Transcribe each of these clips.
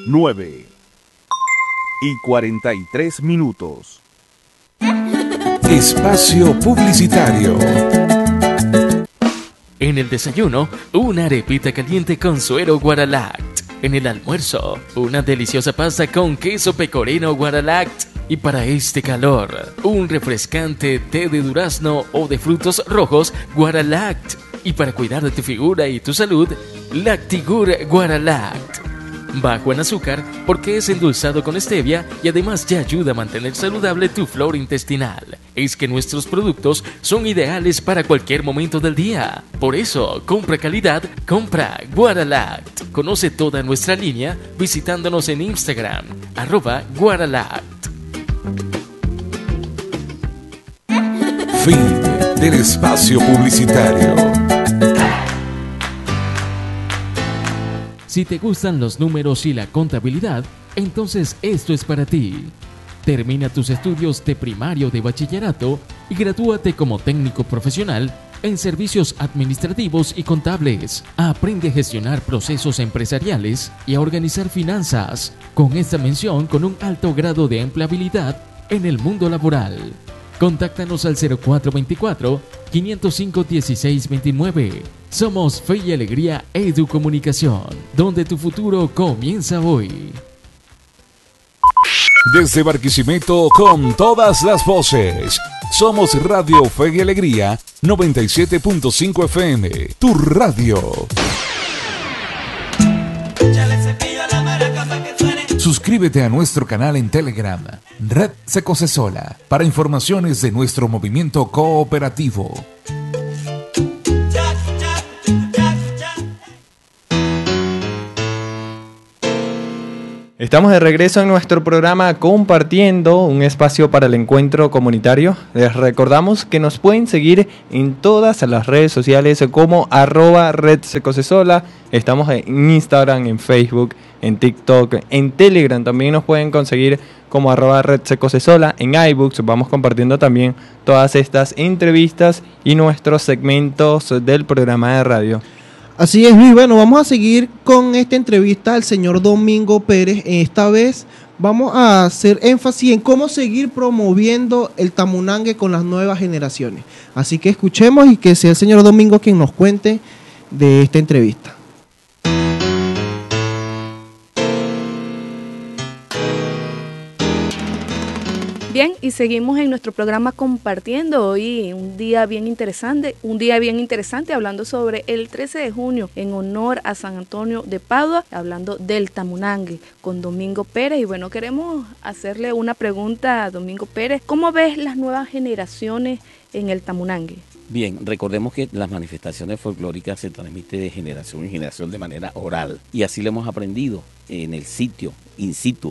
9:43. Espacio publicitario. En el desayuno, una arepita caliente con suero Guaralact. En el almuerzo, una deliciosa pasta con queso pecorino Guaralact. Y para este calor, un refrescante té de durazno o de frutos rojos Guaralact. Y para cuidar de tu figura y tu salud, Lactigur Guaralact. Bajo en azúcar porque es endulzado con stevia y además ya ayuda a mantener saludable tu flora intestinal. Es que nuestros productos son ideales para cualquier momento del día. Por eso, compra calidad, compra Guaralact. Conoce toda nuestra línea visitándonos en Instagram, @Guaralact. Fin del espacio publicitario. Si te gustan los números y la contabilidad, entonces esto es para ti. Termina tus estudios de primario de bachillerato y gradúate como técnico profesional en servicios administrativos y contables. Aprende a gestionar procesos empresariales y a organizar finanzas, con esta mención con un alto grado de empleabilidad en el mundo laboral. Contáctanos al 0424-505-1629. Somos Fe y Alegría Educomunicación, donde tu futuro comienza hoy. Desde Barquisimeto con todas las voces. Somos Radio Fe y Alegría 97.5 FM, tu radio. Suscríbete a nuestro canal en Telegram, Red Secosesola, para informaciones de nuestro movimiento cooperativo. Estamos de regreso en nuestro programa Compartiendo, un espacio para el encuentro comunitario. Les recordamos que nos pueden seguir en todas las redes sociales como @RedSecosesola. Estamos en Instagram, en Facebook, en TikTok, en Telegram. También nos pueden conseguir como @RedSecosesola. En iBooks vamos compartiendo también todas estas entrevistas y nuestros segmentos del programa de radio. Así es, Luis. Bueno, vamos a seguir con esta entrevista al señor Domingo Pérez. Esta vez vamos a hacer énfasis en cómo seguir promoviendo el tamunangue con las nuevas generaciones. Así que escuchemos y que sea el señor Domingo quien nos cuente de esta entrevista. Bien, y seguimos en nuestro programa Compartiendo. Hoy un día bien interesante hablando sobre el 13 de junio en honor a San Antonio de Padua, hablando del tamunangue con Domingo Pérez. Y bueno, queremos hacerle una pregunta a Domingo Pérez. ¿Cómo ves las nuevas generaciones en el tamunangue? Bien, recordemos que las manifestaciones folclóricas se transmiten de generación en generación de manera oral. Y así lo hemos aprendido en el sitio, in situ.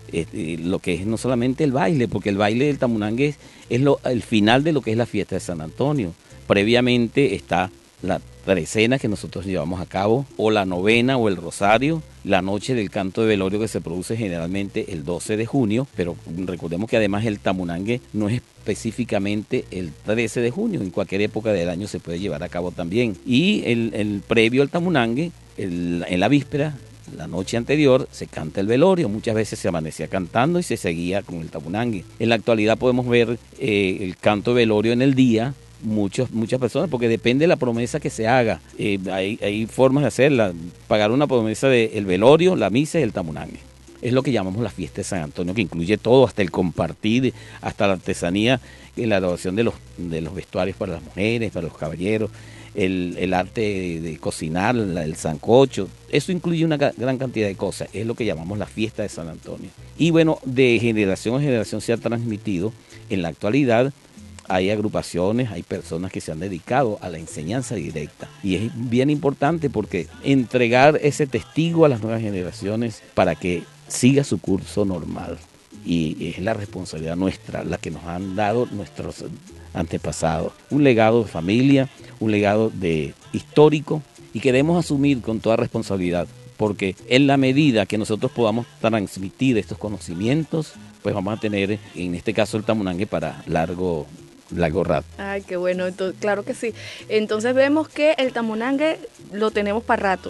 Lo que es no solamente el baile, porque el baile del tamunangue es el final de lo que es la fiesta de San Antonio. Previamente está la trecena que nosotros llevamos a cabo, o la novena o el rosario, la noche del canto de velorio que se produce generalmente el 12 de junio, pero recordemos que además el tamunangue no es específicamente el 13 de junio, en cualquier época del año se puede llevar a cabo también. Y el previo al tamunangue, en la víspera, la noche anterior se canta el velorio, muchas veces se amanecía cantando y se seguía con el tamunangue. En la actualidad podemos ver el canto de velorio en el día, muchas personas, porque depende de la promesa que se haga. Hay formas de hacerla, pagar una promesa del velorio, la misa y el tamunangue. Es lo que llamamos la fiesta de San Antonio, que incluye todo, hasta el compartir, hasta la artesanía, la elaboración de los vestuarios para las mujeres, para los caballeros, el arte de cocinar, el sancocho. Eso incluye una gran cantidad de cosas. Es lo que llamamos la fiesta de San Antonio. Y bueno, de generación en generación se ha transmitido. En la actualidad hay agrupaciones, hay personas que se han dedicado a la enseñanza directa. Y es bien importante porque entregar ese testigo a las nuevas generaciones para que siga su curso normal. Y es la responsabilidad nuestra, la que nos han dado nuestros antepasados. Un legado de familia, un legado histórico, y queremos asumir con toda responsabilidad, porque en la medida que nosotros podamos transmitir estos conocimientos, pues vamos a tener, en este caso, el tamunangue para largo rato. Ay, qué bueno, entonces, claro que sí. Entonces vemos que el tamunangue lo tenemos para rato.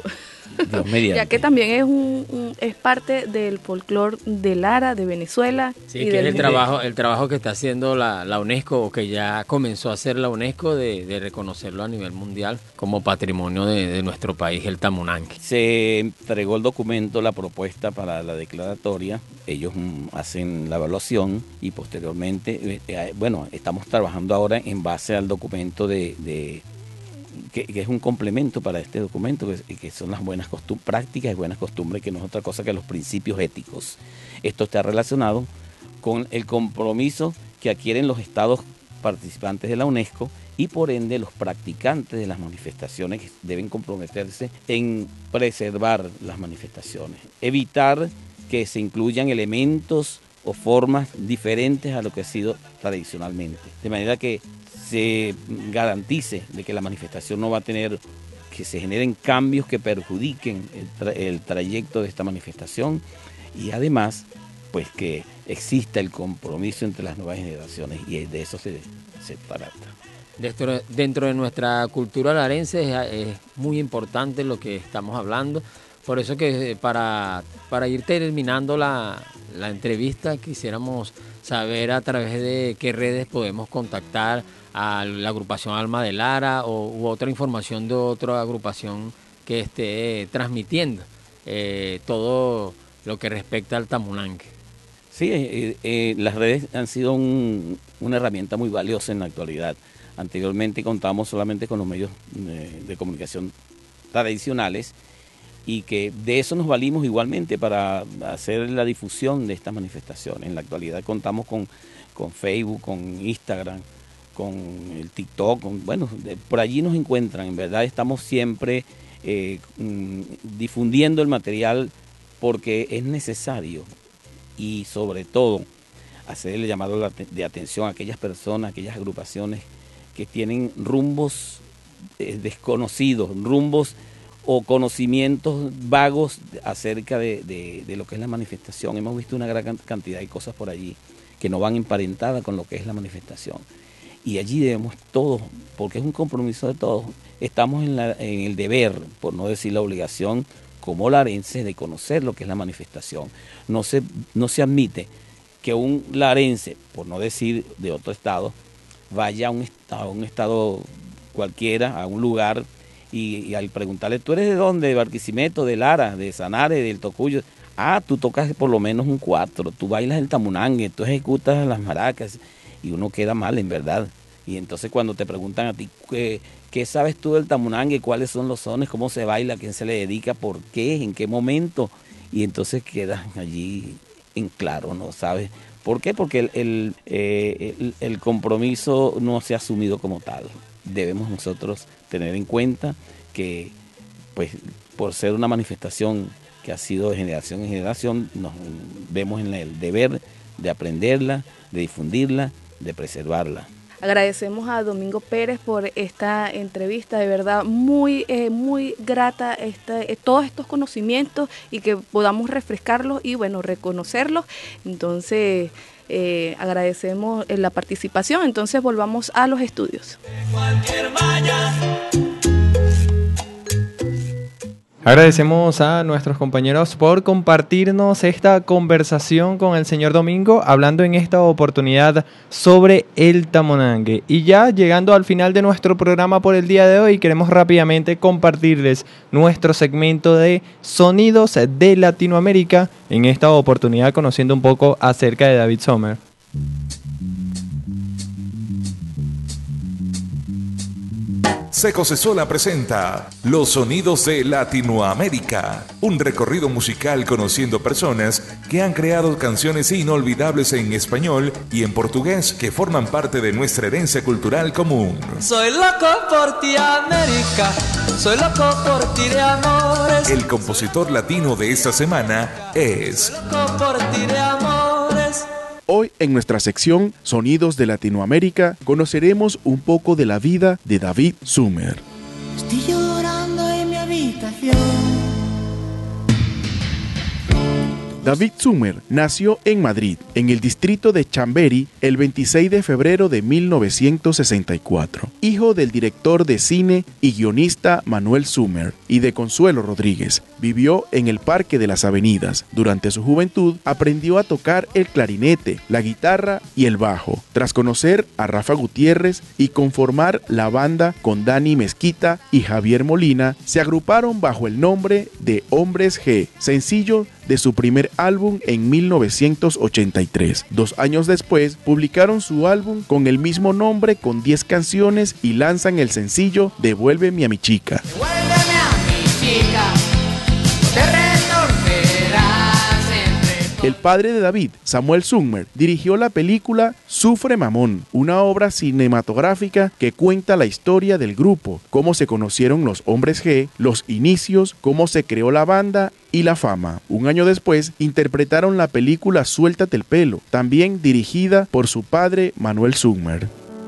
Dios mediante. Ya que también es parte del folclore de Lara, de Venezuela. Sí, y que del es mundo. el trabajo que está haciendo la UNESCO, o que ya comenzó a hacer la UNESCO, de reconocerlo a nivel mundial como patrimonio de nuestro país, el Tamunangue. Se entregó el documento, la propuesta para la declaratoria. Ellos hacen la evaluación y posteriormente, bueno, estamos trabajando ahora en base al documento que es un complemento para este documento, que son las buenas prácticas y buenas costumbres, que no es otra cosa que los principios éticos. Esto está relacionado con el compromiso que adquieren los estados participantes de la UNESCO y por ende los practicantes de las manifestaciones, que deben comprometerse en preservar las manifestaciones, evitar que se incluyan elementos o formas diferentes a lo que ha sido tradicionalmente, de manera que se garantice de que la manifestación no va a tener, que se generen cambios que perjudiquen el trayecto de esta manifestación, y además pues que exista el compromiso entre las nuevas generaciones, y de eso se trata. Dentro de nuestra cultura larense es muy importante lo que estamos hablando. Por eso que para ir terminando la entrevista, quisiéramos saber a través de qué redes podemos contactar a la agrupación Alma de Lara u otra información de otra agrupación que esté transmitiendo todo lo que respecta al Tamunangue. Sí, las redes han sido una herramienta muy valiosa en la actualidad. Anteriormente contábamos solamente con los medios de comunicación tradicionales, y que de eso nos valimos igualmente para hacer la difusión de estas manifestaciones. En la actualidad contamos con Facebook, con Instagram, con el TikTok, por allí nos encuentran. En verdad estamos siempre difundiendo el material porque es necesario, y sobre todo hacer el llamado de atención a aquellas personas, aquellas agrupaciones que tienen rumbos desconocidos, rumbos o conocimientos vagos acerca de lo que es la manifestación. Hemos visto una gran cantidad de cosas por allí que no van emparentadas con lo que es la manifestación. Y allí debemos todos, porque es un compromiso de todos, estamos en el deber, por no decir la obligación, como larenses, de conocer lo que es la manifestación. No se admite que un larense, por no decir de otro estado, vaya a un estado cualquiera, a un lugar, y al preguntarle, ¿tú eres de dónde? De Barquisimeto, de Lara, de Sanare, del Tocuyo. Tú tocas por lo menos un 4, tú bailas el tamunangue, tú ejecutas las maracas, y uno queda mal, en verdad. Y entonces cuando te preguntan a ti, ¿qué sabes tú del tamunangue? ¿Cuáles son los sones? ¿Cómo se baila? ¿A quién se le dedica? ¿Por qué? ¿En qué momento? Y entonces quedas allí en claro, ¿no? ¿Sabes? ¿Por qué? Porque el compromiso no se ha asumido como tal. Debemos nosotros tener en cuenta que, pues, por ser una manifestación que ha sido de generación en generación, nos vemos en el deber de aprenderla, de difundirla, de preservarla. Agradecemos a Domingo Pérez por esta entrevista, de verdad muy grata todos estos conocimientos, y que podamos refrescarlos y reconocerlos. Entonces agradecemos la participación. Entonces volvamos a los estudios. Agradecemos a nuestros compañeros por compartirnos esta conversación con el señor Domingo, hablando en esta oportunidad sobre el tamunangue. Y ya llegando al final de nuestro programa por el día de hoy, queremos rápidamente compartirles nuestro segmento de Sonidos de Latinoamérica, en esta oportunidad conociendo un poco acerca de David Sommer. Secosesola presenta Los Sonidos de Latinoamérica, un recorrido musical conociendo personas que han creado canciones inolvidables en español y en portugués que forman parte de nuestra herencia cultural común. Soy loco por ti, América, soy loco por ti de amores. El compositor latino de esta semana es... Loco por ti de amores. Hoy en nuestra sección Sonidos de Latinoamérica conoceremos un poco de la vida de David Sommer. Estoy llorando en mi habitación. David Summers nació en Madrid, en el distrito de Chamberí, el 26 de febrero de 1964. Hijo del director de cine y guionista Manuel Summers y de Consuelo Rodríguez. Vivió en el Parque de las Avenidas. Durante su juventud aprendió a tocar el clarinete, la guitarra y el bajo. Tras conocer a Rafa Gutiérrez y conformar la banda con Dani Mezquita y Javier Molina, se agruparon bajo el nombre de Hombres G, sencillo de su primer álbum en 1983. 2 años después, publicaron su álbum con el mismo nombre con 10 canciones y lanzan el sencillo Devuélveme a mi chica. Devuélveme a mi chica, te retorcerás entre... El padre de David, Samuel Summers, dirigió la película Sufre Mamón, una obra cinematográfica que cuenta la historia del grupo, cómo se conocieron los Hombres G, los inicios, cómo se creó la banda y la fama. 1 año después, interpretaron la película Suéltate el pelo, también dirigida por su padre Manuel Summers.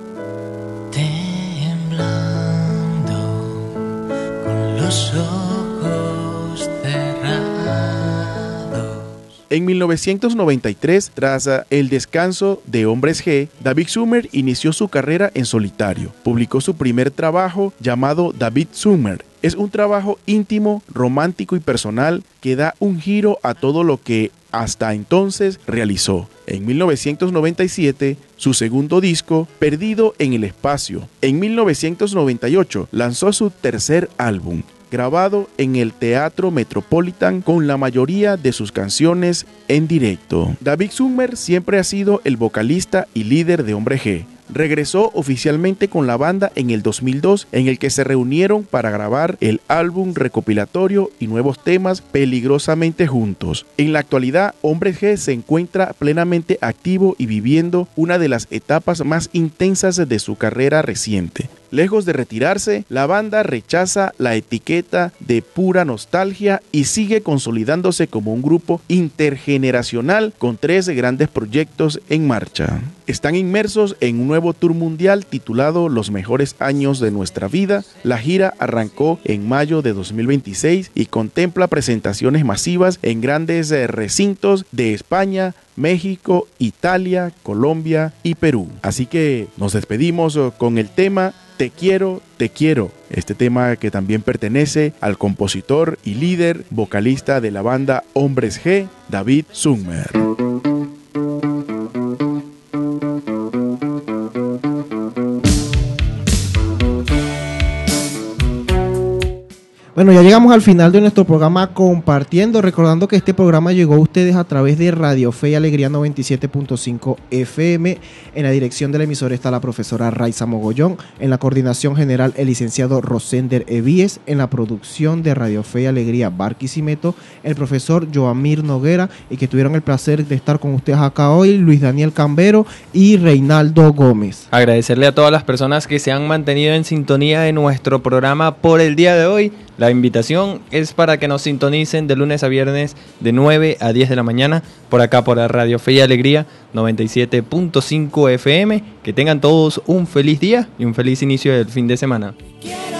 Temblando con los ojos cerrados. En 1993, tras el descanso de Hombres G, David Summers inició su carrera en solitario. Publicó su primer trabajo llamado David Summers. Es un trabajo íntimo, romántico y personal que da un giro a todo lo que hasta entonces realizó. En 1997, su segundo disco, Perdido en el Espacio. En 1998, lanzó su tercer álbum, grabado en el Teatro Metropolitan con la mayoría de sus canciones en directo. David Summers siempre ha sido el vocalista y líder de Hombres G. Regresó oficialmente con la banda en el 2002, en el que se reunieron para grabar el álbum recopilatorio y nuevos temas Peligrosamente Juntos. En la actualidad, Hombres G se encuentra plenamente activo y viviendo una de las etapas más intensas de su carrera reciente. Lejos de retirarse, la banda rechaza la etiqueta de pura nostalgia y sigue consolidándose como un grupo intergeneracional con 3 grandes proyectos en marcha. Están inmersos en un nuevo tour mundial titulado Los Mejores Años de Nuestra Vida. La gira arrancó en mayo de 2026 y contempla presentaciones masivas en grandes recintos de España, México, Italia, Colombia y Perú. Así que nos despedimos con el tema Te quiero, te quiero. Este tema que también pertenece al compositor y líder vocalista de la banda Hombres G, David Summers. Bueno, ya llegamos al final de nuestro programa Compartiendo, recordando que este programa llegó a ustedes a través de Radio Fe y Alegría 97.5 FM. En la dirección de la emisora está la profesora Raiza Mogollón, en la coordinación general el licenciado Rosender Evíes, en la producción de Radio Fe y Alegría Barquisimeto, el profesor Joamir Noguera, y que tuvieron el placer de estar con ustedes acá hoy, Luis Daniel Cambero y Reinaldo Gómez. Agradecerle a todas las personas que se han mantenido en sintonía de nuestro programa por el día de hoy. La invitación es para que nos sintonicen de lunes a viernes de 9 a 10 de la mañana por acá por la Radio Fe y Alegría 97.5 FM. Que tengan todos un feliz día y un feliz inicio del fin de semana.